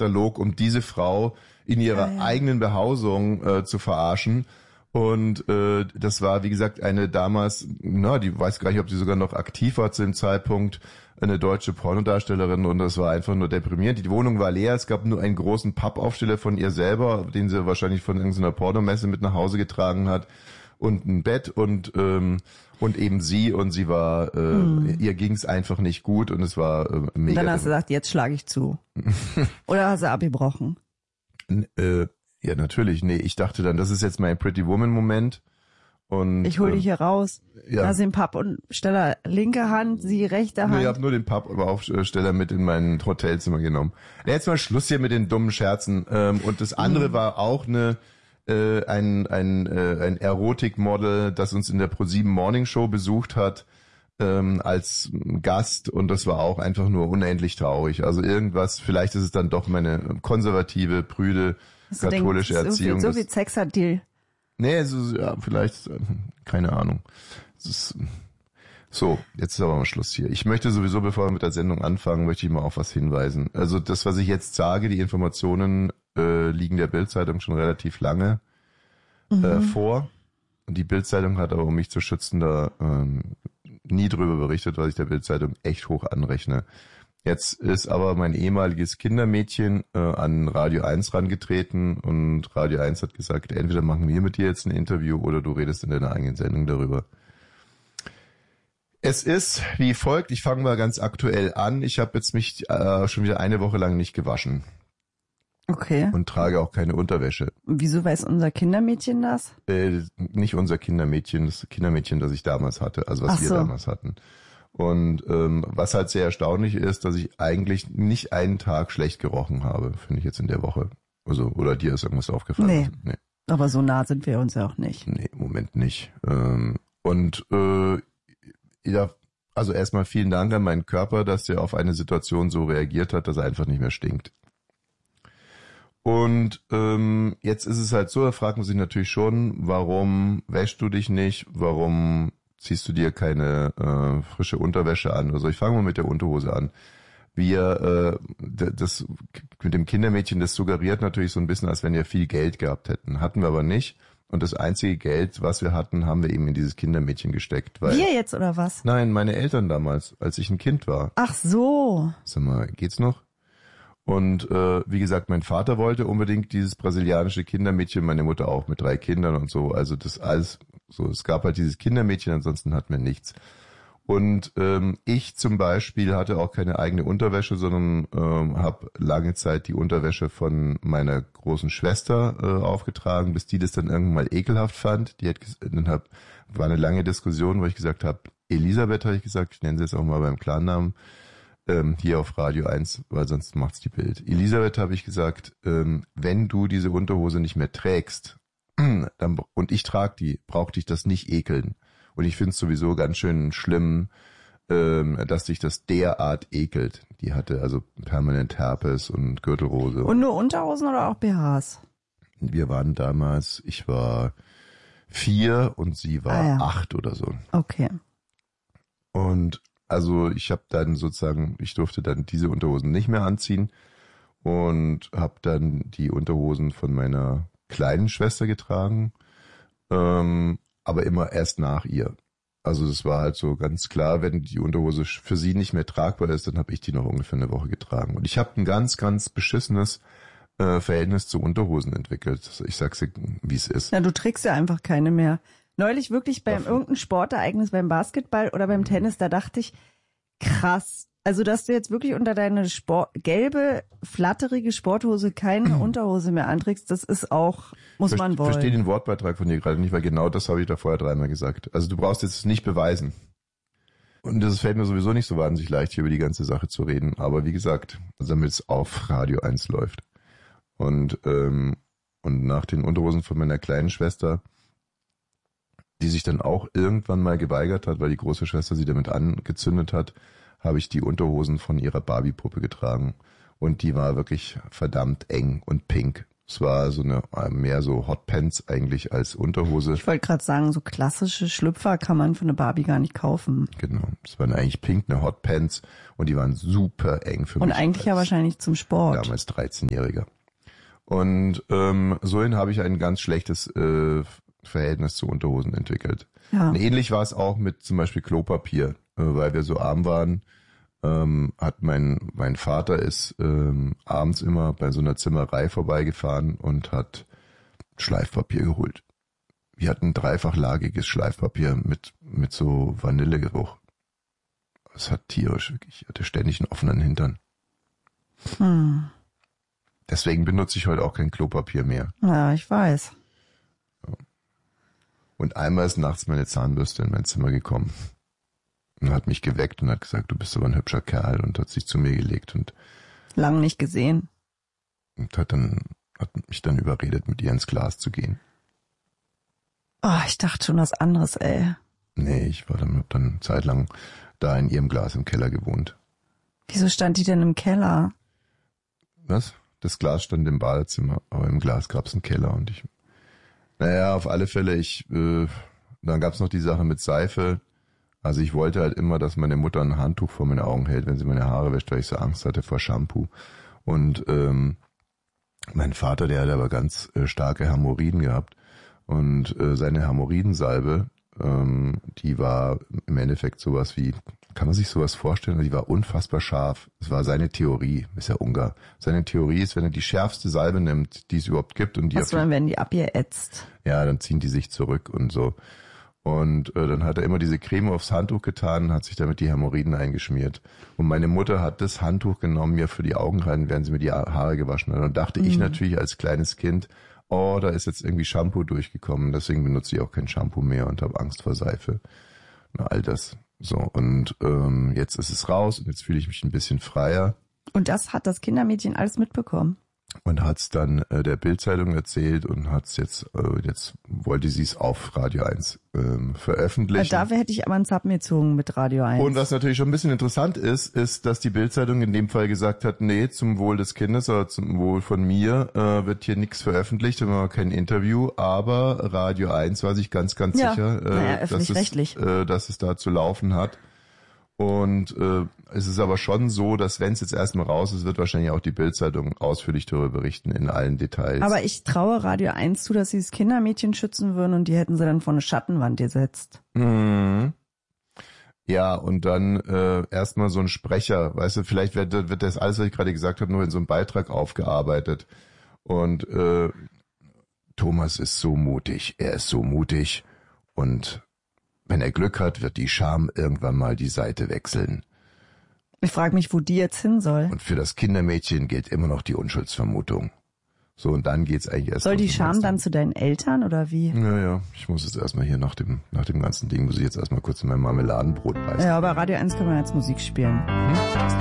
Katalog, um diese Frau in ihrer eigenen Behausung zu verarschen. Und das war, wie gesagt, eine damals, die weiß gar nicht, ob sie sogar noch aktiv war zu dem Zeitpunkt, eine deutsche Pornodarstellerin, und das war einfach nur deprimierend. Die Wohnung war leer, es gab nur einen großen Pappaufsteller von ihr selber, den sie wahrscheinlich von irgendeiner Pornomesse mit nach Hause getragen hat, und ein Bett und eben sie, und sie war, ihr ging's einfach nicht gut, und es war mega. Und dann hast du gesagt, jetzt schlage ich zu. Oder hast du abgebrochen? Ja, natürlich. Nee, ich dachte dann, das ist jetzt mein Pretty Woman-Moment. Und ich hol dich hier raus. Ja. Da hast du den Pappaufsteller linke Hand, sie rechte Hand. Nee, ich habe nur den Pappaufsteller mit in mein Hotelzimmer genommen. Jetzt mal Schluss hier mit den dummen Scherzen. Und das andere war auch ein Erotikmodel, das uns in der ProSieben Morning Show besucht hat, als Gast, und das war auch einfach nur unendlich traurig. Also irgendwas, vielleicht ist es dann doch meine konservative, prüde, katholische Erziehung. So wie Sex hat Deal. Nee, vielleicht, keine Ahnung. So, jetzt ist aber mal Schluss hier. Ich möchte sowieso, bevor wir mit der Sendung anfangen, möchte ich mal auf was hinweisen. Also das, was ich jetzt sage, die Informationen liegen der Bild-Zeitung schon relativ lange vor. Und die Bild-Zeitung hat aber, um mich zu schützen, da nie drüber berichtet, was ich der Bild-Zeitung echt hoch anrechne. Jetzt ist aber mein ehemaliges Kindermädchen an Radio 1 rangetreten, und Radio 1 hat gesagt, entweder machen wir mit dir jetzt ein Interview oder du redest in deiner eigenen Sendung darüber. Es ist wie folgt, ich fange mal ganz aktuell an. Ich habe jetzt mich schon wieder eine Woche lang nicht gewaschen. Okay. Und trage auch keine Unterwäsche. Wieso weiß unser Kindermädchen das? Nicht unser Kindermädchen, das Kindermädchen, das ich damals hatte, also was wir damals hatten. Und was halt sehr erstaunlich ist, dass ich eigentlich nicht einen Tag schlecht gerochen habe, finde ich jetzt in der Woche. Also, oder dir ist irgendwas aufgefallen? Nee. Aber so nah sind wir uns ja auch nicht. Nee, im Moment nicht. Ja, also erstmal vielen Dank an meinen Körper, dass der auf eine Situation so reagiert hat, dass er einfach nicht mehr stinkt. Und jetzt ist es halt so, da fragt man sich natürlich schon, warum wäschst du dich nicht, warum ziehst du dir keine frische Unterwäsche an? Also ich fange mal mit der Unterhose an. Das mit dem Kindermädchen, das suggeriert natürlich so ein bisschen, als wenn wir viel Geld gehabt hätten. Hatten wir aber nicht. Und das einzige Geld, was wir hatten, haben wir eben in dieses Kindermädchen gesteckt. Weil, wir jetzt oder was? Nein, meine Eltern damals, als ich ein Kind war. Ach so. Sag mal, geht's noch? Und wie gesagt, mein Vater wollte unbedingt dieses brasilianische Kindermädchen, meine Mutter auch mit 3 Kindern und so. Also das alles so. Es gab halt dieses Kindermädchen, ansonsten hatten wir nichts. Und ich zum Beispiel hatte auch keine eigene Unterwäsche, sondern habe lange Zeit die Unterwäsche von meiner großen Schwester aufgetragen, bis die das dann irgendwann mal ekelhaft fand. War eine lange Diskussion, wo ich gesagt habe, Elisabeth, habe ich gesagt, ich nenne sie jetzt auch mal beim Klarnamen, hier auf Radio 1, weil sonst macht's die Bild. Elisabeth, habe ich gesagt, wenn du diese Unterhose nicht mehr trägst, und ich trage die, braucht dich das nicht ekeln. Und ich finde es sowieso ganz schön schlimm, dass dich das derart ekelt. Die hatte also permanent Herpes und Gürtelrose. Und nur Unterhosen oder auch BHs? Wir waren damals, ich war 4 und sie war 8 oder so. Okay. Und also ich durfte dann diese Unterhosen nicht mehr anziehen und habe dann die Unterhosen von meiner kleinen Schwester getragen, aber immer erst nach ihr. Also das war halt so ganz klar, wenn die Unterhose für sie nicht mehr tragbar ist, dann habe ich die noch ungefähr eine Woche getragen. Und ich habe ein ganz, ganz beschissenes Verhältnis zu Unterhosen entwickelt. Ich sag's dir, wie es ist. Ja, du trägst ja einfach keine mehr. Neulich wirklich beim irgendeinem Sportereignis, beim Basketball oder beim Tennis, da dachte ich, krass. Also, dass du jetzt wirklich unter deine gelbe, flatterige Sporthose keine Unterhose mehr anträgst, das ist auch, muss man wollen. Ich verstehe den Wortbeitrag von dir gerade nicht, weil genau das habe ich da vorher 3-mal gesagt. Also du brauchst jetzt nicht beweisen. Und das fällt mir sowieso nicht so wahnsinnig leicht, hier über die ganze Sache zu reden. Aber wie gesagt, also damit es auf Radio 1 läuft. Und nach den Unterhosen von meiner kleinen Schwester, die sich dann auch irgendwann mal geweigert hat, weil die große Schwester sie damit angezündet hat, habe ich die Unterhosen von ihrer Barbie-Puppe getragen. Und die war wirklich verdammt eng und pink. Es war so mehr so Hotpants eigentlich als Unterhose. Ich wollte gerade sagen, so klassische Schlüpfer kann man für eine Barbie gar nicht kaufen. Genau. Es waren eigentlich pink, eine Hotpants und die waren super eng für mich. Und eigentlich ja wahrscheinlich zum Sport. Damals 13-Jähriger. Und sohin habe ich ein ganz schlechtes Verhältnis zu Unterhosen entwickelt. Ja. Und ähnlich war es auch mit zum Beispiel Klopapier, weil wir so arm waren. Hat mein Vater ist abends immer bei so einer Zimmerei vorbeigefahren und hat Schleifpapier geholt. Wir hatten dreifachlagiges Schleifpapier mit so Vanillegeruch. Es hat tierisch, wirklich. Ich hatte ständig einen offenen Hintern. Deswegen benutze ich heute auch kein Klopapier mehr. Ja, ich weiß. Und einmal ist nachts meine Zahnbürste in mein Zimmer gekommen. Und hat mich geweckt und hat gesagt, du bist aber ein hübscher Kerl, und hat sich zu mir gelegt und lang nicht gesehen. Und hat mich dann überredet, mit ihr ins Glas zu gehen. Oh, ich dachte schon was anderes, ey. Nee, hab dann zeitlang da in ihrem Glas im Keller gewohnt. Wieso stand die denn im Keller? Was? Das Glas stand im Badezimmer, aber im Glas gab's einen Keller und auf alle Fälle, dann gab's noch die Sache mit Seife. Also ich wollte halt immer, dass meine Mutter ein Handtuch vor meine Augen hält, wenn sie meine Haare wäscht, weil ich so Angst hatte vor Shampoo. Und mein Vater, der hat aber ganz starke Hämorrhoiden gehabt. Und seine Hämorrhoidensalbe, die war im Endeffekt sowas wie, kann man sich sowas vorstellen? Die war unfassbar scharf. Das war seine Theorie, ist ja Ungar. Seine Theorie ist, wenn er die schärfste Salbe nimmt, die es überhaupt gibt, und dann werden die abgeätzt. Ja, dann ziehen die sich zurück und so. Und dann hat er immer diese Creme aufs Handtuch getan und hat sich damit die Hämorrhoiden eingeschmiert. Und meine Mutter hat das Handtuch genommen, mir für die Augen rein, während sie mir die Haare gewaschen hat. Und dachte ich natürlich als kleines Kind, oh, da ist jetzt irgendwie Shampoo durchgekommen. Deswegen benutze ich auch kein Shampoo mehr und habe Angst vor Seife. Na, all das. So, und jetzt ist es raus und jetzt fühle ich mich ein bisschen freier. Und das hat das Kindermädchen alles mitbekommen? Und hat's dann der Bild-Zeitung erzählt und hat's jetzt wollte sie es auf Radio 1 veröffentlichen. Dafür hätte ich aber einen Zappen gezogen mit Radio 1. Und was natürlich schon ein bisschen interessant ist, dass die Bild-Zeitung in dem Fall gesagt hat, nee, zum Wohl des Kindes oder zum Wohl von mir wird hier nichts veröffentlicht, immer kein Interview, aber Radio 1 war sich ganz, ganz sicher, dass es da zu laufen hat. Und es ist aber schon so, dass wenn es jetzt erstmal raus ist, wird wahrscheinlich auch die Bild-Zeitung ausführlich darüber berichten, in allen Details. Aber ich traue Radio 1 zu, dass sie das Kindermädchen schützen würden, und die hätten sie dann vor eine Schattenwand gesetzt. Mhm. Ja, und dann erstmal so ein Sprecher, weißt du, vielleicht wird das alles, was ich gerade gesagt habe, nur in so einem Beitrag aufgearbeitet. Und Thomas ist so mutig, er ist so mutig, und wenn er Glück hat, wird die Scham irgendwann mal die Seite wechseln. Ich frage mich, wo die jetzt hin soll. Und für das Kindermädchen gilt immer noch die Unschuldsvermutung. So, und dann geht's eigentlich erst. Soll die Scham dann zu deinen Eltern oder wie? Ja, ich muss jetzt erstmal hier nach dem ganzen Ding, muss ich jetzt erstmal kurz in mein Marmeladenbrot beißen. Ja, aber Radio 1 kann man jetzt Musik spielen.